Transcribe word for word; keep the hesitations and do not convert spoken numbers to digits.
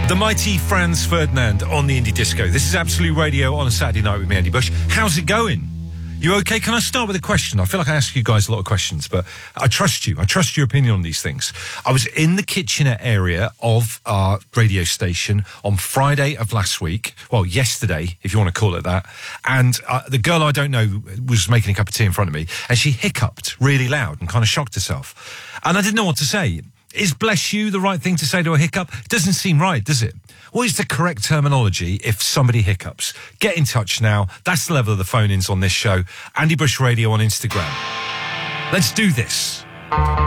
The mighty Franz Ferdinand on the Indie Disco. This is Absolute Radio on a Saturday night with me, Andy Bush. How's it going? You okay? Can I start with a question? I feel like I ask you guys a lot of questions, but I trust you. I trust your opinion on these things. I was in the kitchenette area of our radio station on Friday of last week. Well, yesterday, if you want to call it that. And uh, the girl I don't know was making a cup of tea in front of me, and she hiccuped really loud and kind of shocked herself. And I didn't know what to say. Is bless you the right thing to say to a hiccup? It doesn't seem right, does it? What is the correct terminology if somebody hiccups? Get in touch now. That's the level of the phone-ins on this show. Andy Bush Radio on Instagram. Let's do this.